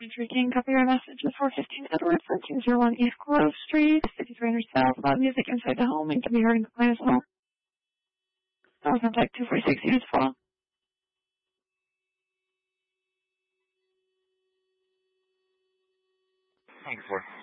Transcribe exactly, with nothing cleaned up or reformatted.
Entry King, copy your message at four fifteen Edward, fourteen oh one East Grove Street, fifty-three hundred South, about music inside the home, and can be heard in the plane as well. I'll contact two forty-six units fall. Thanks for